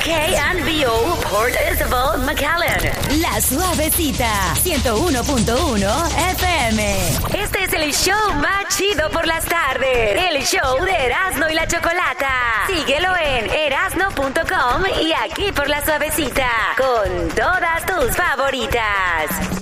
KNBO Port Isabel, McAllen. La Suavecita, 101.1 FM. Este es el show más chido por las tardes. El show de Erasmo y la Chocolata. Síguelo en erasno.com y aquí por La Suavecita. Con todas tus favoritas.